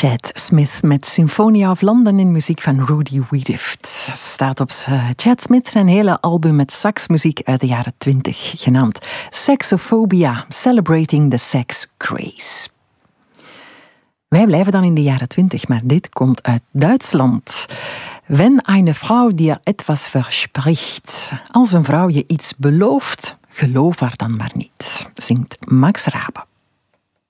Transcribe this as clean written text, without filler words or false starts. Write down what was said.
Chad Smith met Symphony of London in muziek van Rudy Wiedeft. Staat op Chad Smith zijn hele album met saxmuziek uit de jaren 20, genaamd Saxophobia, Celebrating the Sex Craze. Wij blijven dan in de jaren 20, maar dit komt uit Duitsland. Wenn eine Frau dir etwas verspricht. Als een vrouw je iets belooft, geloof haar dan maar niet, zingt Max Rabe.